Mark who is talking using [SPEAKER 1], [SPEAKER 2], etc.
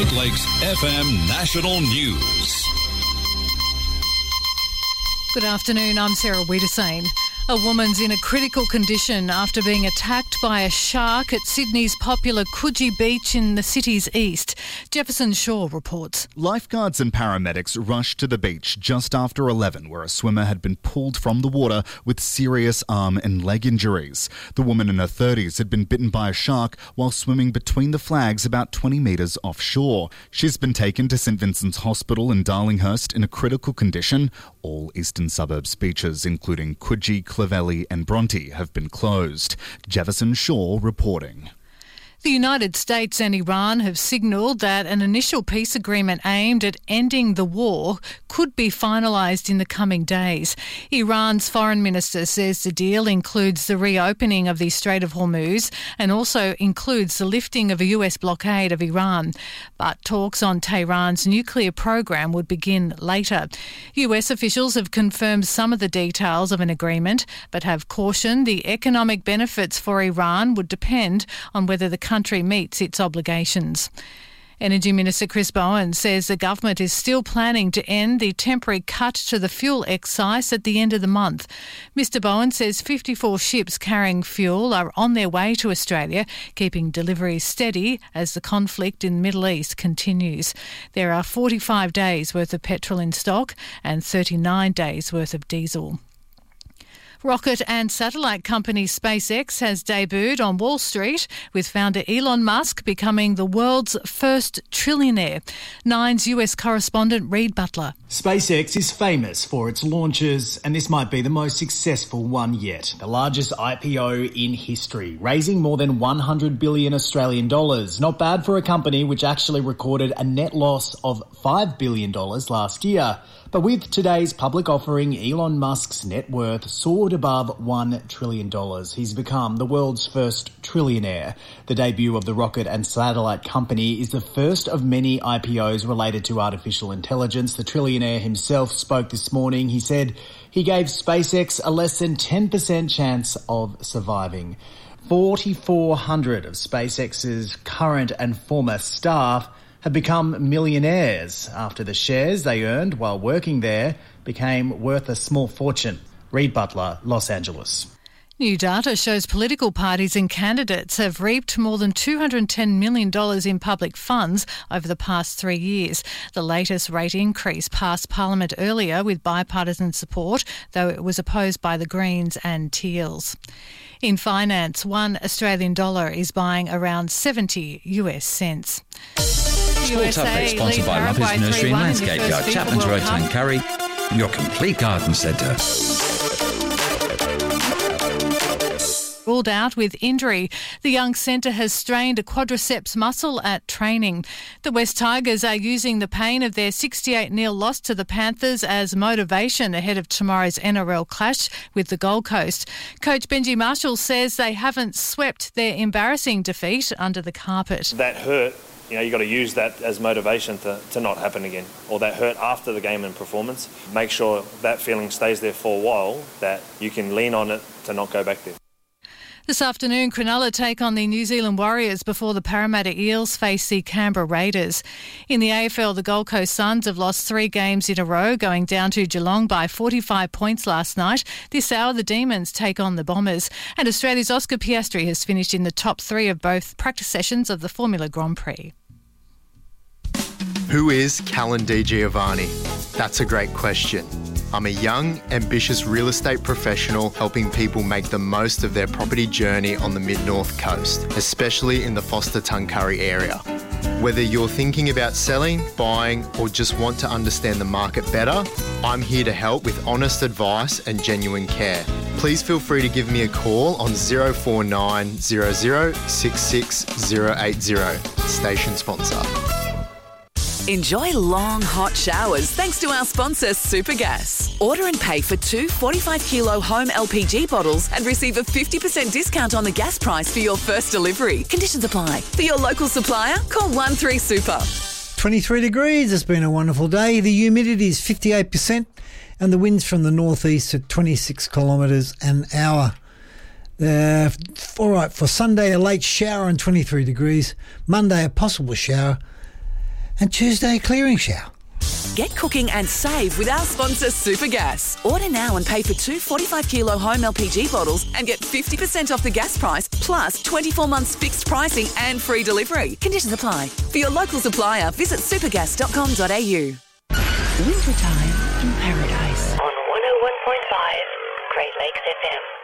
[SPEAKER 1] Great Lakes FM National News.
[SPEAKER 2] Good afternoon, I'm Sarah Wiedersane. A woman's in a critical condition after being attacked by a shark at Sydney's popular Coogee Beach in the city's east. Jefferson Shaw reports.
[SPEAKER 3] Lifeguards and paramedics rushed to the beach just after 11, where a swimmer had been pulled from the water with serious arm and leg injuries. The woman in her 30s had been bitten by a shark while swimming between the flags about 20 metres offshore. She's been taken to St Vincent's Hospital in Darlinghurst in a critical condition. All eastern suburbs beaches, including Coogee, Clovelly and Bronte, have been closed. Jefferson Shaw reporting.
[SPEAKER 2] The United States and Iran have signalled that an initial peace agreement aimed at ending the war could be finalised in the coming days. Iran's foreign minister says the deal includes the reopening of the Strait of Hormuz and also includes the lifting of a US blockade of Iran. But talks on Tehran's nuclear program would begin later. US officials have confirmed some of the details of an agreement, but have cautioned the economic benefits for Iran would depend on whether the country meets its obligations. Energy Minister Chris Bowen says the government is still planning to end the temporary cut to the fuel excise at the end of the month. Mr Bowen says 54 ships carrying fuel are on their way to Australia, keeping deliveries steady as the conflict in the Middle East continues. There are 45 days worth of petrol in stock and 39 days worth of diesel. Rocket and satellite company SpaceX has debuted on Wall Street, with founder Elon Musk becoming the world's first trillionaire. Nine's US correspondent Reid Butler.
[SPEAKER 4] SpaceX is famous for its launches, and this might be the most successful one yet. The largest IPO in history, raising more than 100 billion Australian dollars. Not bad for a company which actually recorded a net loss of $5 billion last year. But with today's public offering, Elon Musk's net worth soared above $1 trillion. He's become the world's first trillionaire. The debut of the rocket and satellite company is the first of many IPOs related to artificial intelligence. The trillionaire himself spoke this morning. He said he gave SpaceX a less than 10% chance of surviving. 4,400 of SpaceX's current and former staff have become millionaires after the shares they earned while working there became worth a small fortune. Reid Butler, Los Angeles.
[SPEAKER 2] New data shows political parties and candidates have reaped more than $210 million in public funds over the past 3 years. The latest rate increase passed Parliament earlier with bipartisan support, though it was opposed by the Greens and Teals. In finance, $1 Australian dollar is buying around 70 US cents.
[SPEAKER 5] Sports Update sponsored by Lumpy's Nursery and Landscape Yard, Chapman's Road, Tuncurry, your complete garden centre.
[SPEAKER 2] Ruled out with injury. The young centre has strained a quadriceps muscle at training. The West Tigers are using the pain of their 68-0 loss to the Panthers as motivation ahead of tomorrow's NRL clash with the Gold Coast. Coach Benji Marshall says they haven't swept their embarrassing defeat under the carpet.
[SPEAKER 6] That hurt. You got to use that as motivation to not happen again. Or that hurt after the game and performance. Make sure that feeling stays there for a while, that you can lean on it to not go back there.
[SPEAKER 2] This afternoon, Cronulla take on the New Zealand Warriors before the Parramatta Eels face the Canberra Raiders. In the AFL, the Gold Coast Suns have lost 3 games in a row, going down to Geelong by 45 points last night. This hour, the Demons take on the Bombers. And Australia's Oscar Piastri has finished in the top 3 of both practice sessions of the Formula Grand Prix.
[SPEAKER 7] Who is Callan Di Giovanni? That's a great question. I'm a young, ambitious real estate professional helping people make the most of their property journey on the Mid-North Coast, especially in the Forster-Tuncurry area. Whether you're thinking about selling, buying, or just want to understand the market better, I'm here to help with honest advice and genuine care. Please feel free to give me a call on 0490 00 66080. Station sponsor.
[SPEAKER 8] Enjoy long, hot showers thanks to our sponsor, Supergas. Order and pay for 2 45-kilo home LPG bottles and receive a 50% discount on the gas price for your first delivery. Conditions apply. For your local supplier, call 13-SUPER.
[SPEAKER 9] 23 degrees. It's been a wonderful day. The humidity is 58% and the winds from the northeast at 26 kilometres an hour. All right, for Sunday, a late shower and 23 degrees. Monday, a possible shower. And Tuesday, a clearing shower.
[SPEAKER 8] Get cooking and save with our sponsor Supergas. Order now and pay for 2 45-kilo home LPG bottles and get 50% off the gas price, plus 24 months fixed pricing and free delivery. Conditions apply. For your local supplier, visit supergas.com.au.
[SPEAKER 10] Wintertime in Paradise on 101.5 Great Lakes FM.